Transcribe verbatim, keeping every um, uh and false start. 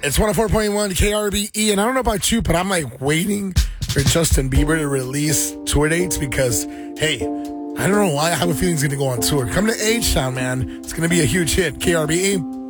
It's one oh four point one K R B E, and I don't know about you, but I'm like waiting for Justin Bieber to release tour dates because, hey, I don't know why I have a feeling he's going to go on tour. Come to H-Town, man. It's going to be a huge hit. K R B E.